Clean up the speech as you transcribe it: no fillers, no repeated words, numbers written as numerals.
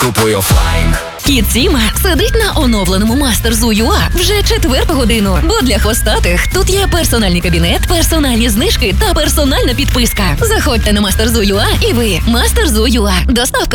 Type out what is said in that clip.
Купуй офлайн. Кіт Сіма сидить на оновленому Master.Zoo.ua вже 4-ту годину. Бо для хвостатих тут є персональний кабінет, персональні знижки та персональна підписка. Заходьте на Master.Zoo.ua і ви. Master.Zoo.ua. Доставка